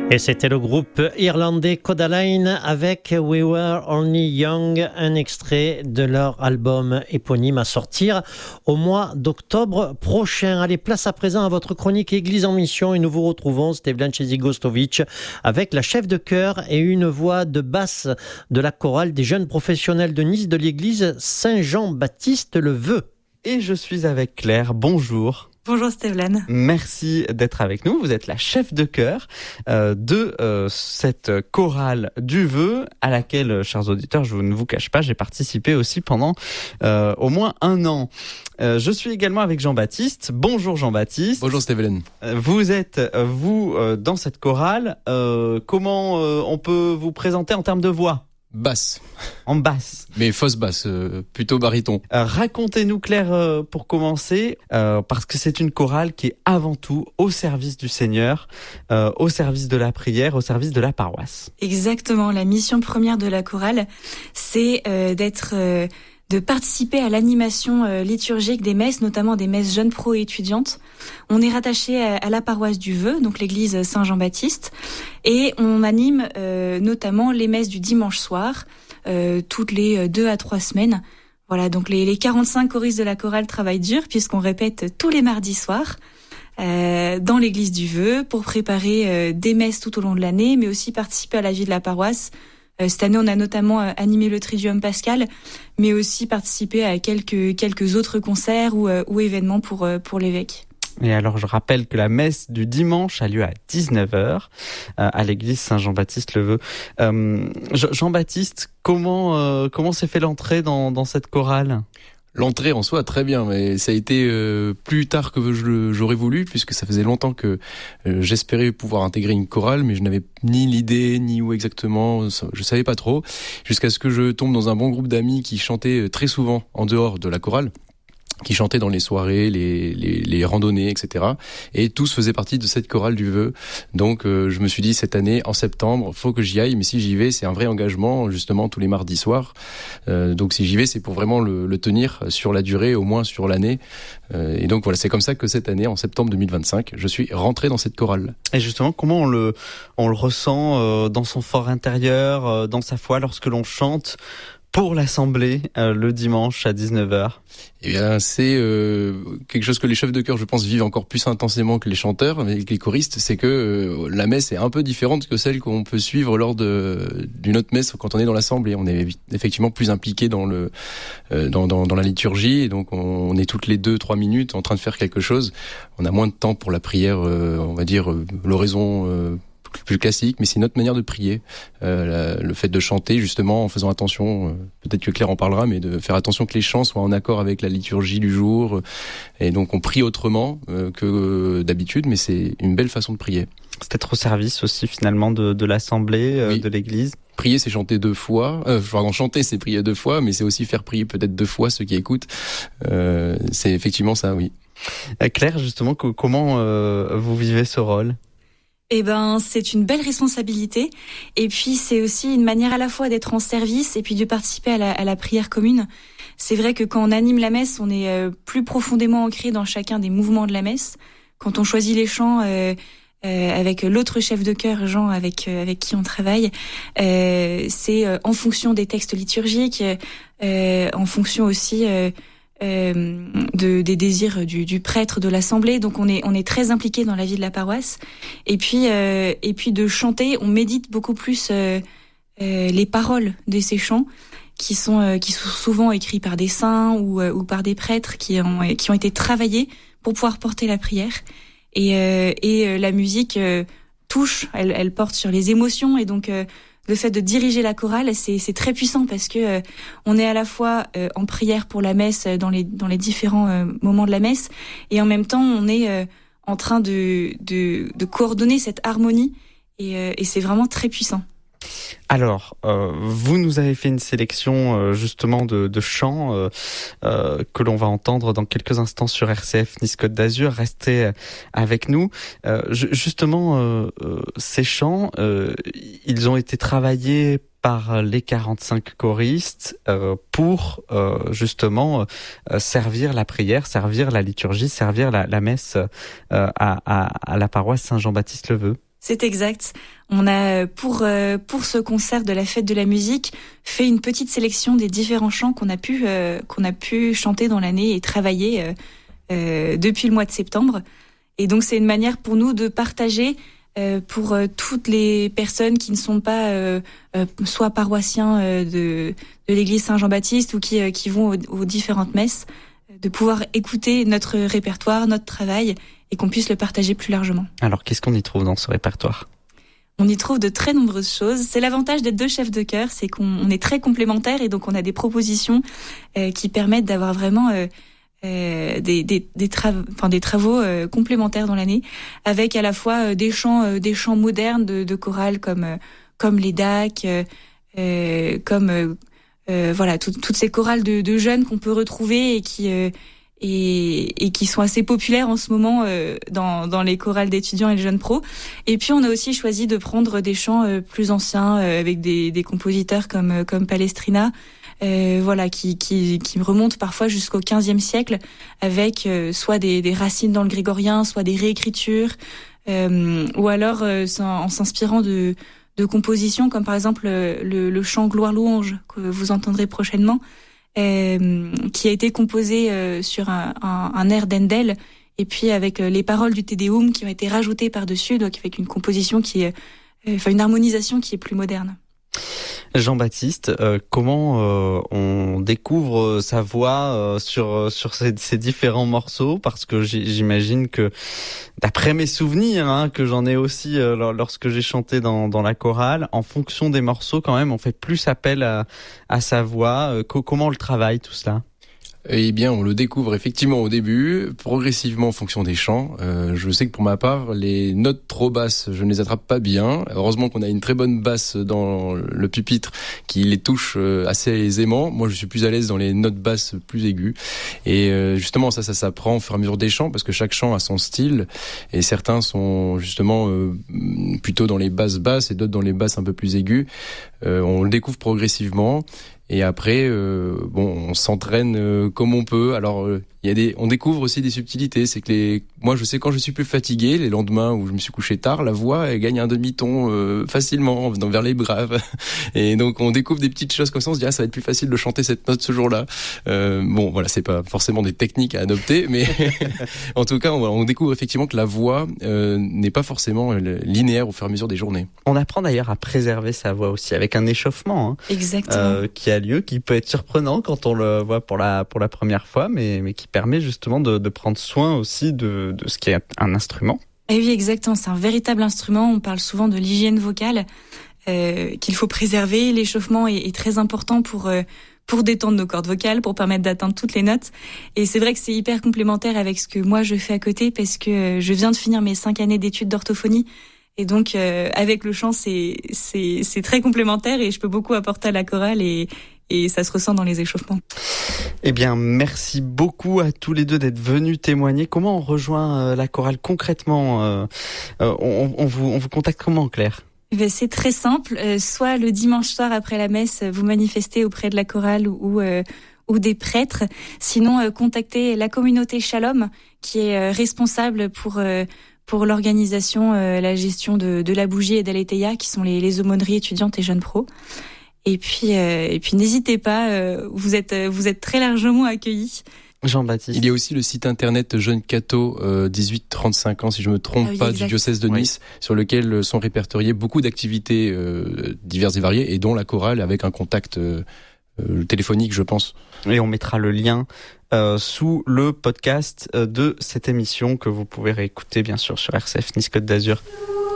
Et c'était le groupe irlandais Kodaline avec We Were Only Young, un extrait de leur album éponyme à sortir au mois d'octobre prochain. Allez, place à présent à votre chronique Église en mission et nous vous retrouvons, Stevlan Chezigostovic, avec la chef de chœur et une voix de basse de la chorale des jeunes professionnels de Nice de l'église Saint-Jean-Baptiste le Vœu. Et je suis avec Claire, bonjour. Bonjour Stevlan. Merci d'être avec nous. Vous êtes la chef de chœur de cette chorale du Vœu à laquelle, chers auditeurs, je ne vous cache pas, j'ai participé aussi pendant au moins un an. Je suis également avec Jean-Baptiste. Bonjour Jean-Baptiste. Bonjour Stevlan. Vous êtes, dans cette chorale. Comment on peut vous présenter en termes de voix ? Basse. En basse. Mais fausse basse, plutôt baryton. Racontez-nous Claire, pour commencer, parce que c'est une chorale qui est avant tout au service du Seigneur, au service de la prière, au service de la paroisse. Exactement, la mission première de la chorale, c'est de participer à l'animation liturgique des messes, notamment des messes jeunes pro et étudiantes. On est rattaché à la paroisse du Vœu, donc l'église Saint-Jean-Baptiste, et on anime notamment les messes du dimanche soir, toutes les 2 à 3 semaines. Voilà, donc les 45 choristes de la chorale travaillent dur, puisqu'on répète tous les mardis soirs dans l'église du Vœu, pour préparer des messes tout au long de l'année, mais aussi participer à la vie de la paroisse. Cette année, on a notamment animé le Triduum Pascal, mais aussi participé à quelques autres concerts ou événements pour l'évêque. Et alors, je rappelle que la messe du dimanche a lieu à 19h à l'église Saint-Jean-Baptiste le Vœu. Jean-Baptiste, comment s'est fait l'entrée dans cette chorale ? L'entrée en soi, très bien, mais ça a été plus tard que j'aurais voulu, puisque ça faisait longtemps que j'espérais pouvoir intégrer une chorale, mais je n'avais ni l'idée, ni où exactement, je savais pas trop, jusqu'à ce que je tombe dans un bon groupe d'amis qui chantaient très souvent en dehors de la chorale, qui chantaient dans les soirées, les randonnées, etc. Et tous faisaient partie de cette chorale du Vœu. Donc je me suis dit, cette année, en septembre, faut que j'y aille, mais si j'y vais, c'est un vrai engagement, justement, tous les mardis soirs. Donc si j'y vais, c'est pour vraiment le tenir sur la durée, au moins sur l'année. Et donc voilà, c'est comme ça que cette année, en septembre 2025, je suis rentré dans cette chorale. Et justement, comment on le ressent dans son fort intérieur, dans sa foi, lorsque l'on chante pour l'assemblée le dimanche à 19h? Eh bien, c'est quelque chose que les chefs de chœur, je pense, vivent encore plus intensément que les chanteurs, mais les choristes, c'est que la messe est un peu différente que celle qu'on peut suivre lors d'une autre messe quand on est dans l'assemblée. On est effectivement plus impliqué dans la liturgie, et donc on est toutes les 2-3 minutes en train de faire quelque chose. On a moins de temps pour la prière, on va dire l'oraison plus classique, mais c'est notre manière de prier. Le fait de chanter, justement, en faisant attention, peut-être que Claire en parlera, mais de faire attention que les chants soient en accord avec la liturgie du jour. Et donc, on prie autrement que d'habitude, mais c'est une belle façon de prier. C'est être au service aussi, finalement, de l'assemblée, oui. De l'église. Prier, c'est chanter 2 fois. Chanter, c'est prier 2 fois, mais c'est aussi faire prier peut-être 2 fois ceux qui écoutent. C'est effectivement ça, oui. Claire, justement, comment vous vivez ce rôle ? Eh ben, c'est une belle responsabilité. Et puis, c'est aussi une manière à la fois d'être en service et puis de participer à la prière commune. C'est vrai que quand on anime la messe, on est plus profondément ancré dans chacun des mouvements de la messe. Quand on choisit les chants avec l'autre chef de chœur, Jean, avec qui on travaille, c'est en fonction des textes liturgiques, en fonction aussi des désirs du prêtre de l'assemblée. Donc on est très impliqué dans la vie de la paroisse. Et puis de chanter, on médite beaucoup plus les paroles de ces chants qui sont souvent écrits par des saints ou par des prêtres qui ont été travaillés pour pouvoir porter la prière. Et la musique touche, elle porte sur les émotions, et donc le fait de diriger la chorale, c'est très puissant, parce que on est à la fois en prière pour la messe dans les différents moments de la messe, et en même temps on est en train de coordonner cette harmonie, et c'est vraiment très puissant. Alors, vous nous avez fait une sélection justement de chants que l'on va entendre dans quelques instants sur RCF Nice Côte d'Azur. Restez avec nous. Justement, ces chants, ils ont été travaillés par les 45 choristes pour justement servir la prière, servir la liturgie, servir la messe à la paroisse Saint-Jean-Baptiste le Vœu. C'est exact. On a, pour ce concert de la fête de la musique, fait une petite sélection des différents chants qu'on a pu chanter dans l'année et travailler depuis le mois de septembre. Et donc, c'est une manière pour nous de partager pour toutes les personnes qui ne sont pas soit paroissiens de l'église Saint-Jean-Baptiste ou qui vont aux différentes messes, de pouvoir écouter notre répertoire, notre travail, et qu'on puisse le partager plus largement. Alors, qu'est-ce qu'on y trouve dans ce répertoire ? On y trouve de très nombreuses choses. C'est l'avantage d'être 2 chefs de chœur, c'est qu'on est très complémentaires et donc on a des propositions qui permettent d'avoir vraiment des travaux complémentaires dans l'année, avec à la fois des chants modernes de chorale comme les DAC, voilà, toutes ces chorales de jeunes qu'on peut retrouver et qui sont assez populaires en ce moment dans les chorales d'étudiants et de jeunes pros. Et puis on a aussi choisi de prendre des chants plus anciens avec des compositeurs comme Palestrina, voilà, qui remontent parfois jusqu'au XVe siècle, avec soit des racines dans le grégorien, soit des réécritures, ou alors en s'inspirant de compositions comme par exemple le chant Gloire-Louange que vous entendrez prochainement, qui a été composé sur un air d'Handel, et puis avec les paroles du Te Deum qui ont été rajoutées par-dessus, donc avec une composition une harmonisation qui est plus moderne. Jean-Baptiste, comment on découvre sa voix sur ces différents morceaux ? Parce que j'imagine que, d'après mes souvenirs, que j'en ai aussi lorsque j'ai chanté dans la chorale, en fonction des morceaux, quand même, on fait plus appel à sa voix. Comment on le travaille, tout cela ? Eh bien, on le découvre effectivement au début, progressivement en fonction des chants. Je sais que pour ma part, les notes trop basses, je ne les attrape pas bien. Heureusement qu'on a une très bonne basse dans le pupitre qui les touche assez aisément. Moi, je suis plus à l'aise dans les notes basses plus aiguës. Et justement, ça s'apprend au fur et à mesure des chants, parce que chaque chant a son style. Et certains sont justement plutôt dans les basses et d'autres dans les basses un peu plus aiguës. On le découvre progressivement. Et après, on s'entraîne comme on peut. Alors, on découvre aussi des subtilités. C'est que moi, je sais quand je suis plus fatigué, les lendemains où je me suis couché tard, la voix elle gagne un demi-ton facilement vers les graves. Et donc, on découvre des petites choses comme ça. On se dit ça va être plus facile de chanter cette note ce jour-là. Voilà, c'est pas forcément des techniques à adopter, mais en tout cas, on découvre effectivement que la voix n'est pas forcément linéaire au fur et à mesure des journées. On apprend d'ailleurs à préserver sa voix aussi avec un échauffement, exactement, qui a lieu, qui peut être surprenant quand on le voit pour la première fois, mais qui permet justement de prendre soin aussi de ce qui est un instrument. Et oui, exactement, c'est un véritable instrument. On parle souvent de l'hygiène vocale qu'il faut préserver. L'échauffement est très important pour détendre nos cordes vocales, pour permettre d'atteindre toutes les notes. Et c'est vrai que c'est hyper complémentaire avec ce que moi je fais à côté, parce que je viens de finir mes 5 années d'études d'orthophonie. Et donc, avec le chant, c'est très complémentaire et je peux beaucoup apporter à la chorale et ça se ressent dans les échauffements. Eh bien, merci beaucoup à tous les deux d'être venus témoigner. Comment on rejoint la chorale concrètement ? On vous contacte comment, Claire ? C'est très simple. Soit le dimanche soir après la messe, vous manifestez auprès de la chorale ou des prêtres. Sinon, contactez la communauté Shalom qui est responsable pour l'organisation, la gestion de la bougie et d'Aletheia, qui sont les aumôneries étudiantes et jeunes pros. Et puis n'hésitez pas, vous êtes très largement accueillis. Jean-Baptiste. Il y a aussi le site internet Jeunes Cathos 18-35 ans, si je me trompe pas, exact. Du diocèse de Nice, sur lequel sont répertoriées beaucoup d'activités diverses et variées, et dont la chorale avec un contact téléphonique, je pense. Et on mettra le lien sous le podcast de cette émission que vous pouvez réécouter bien sûr sur RCF Nice Côte d'Azur.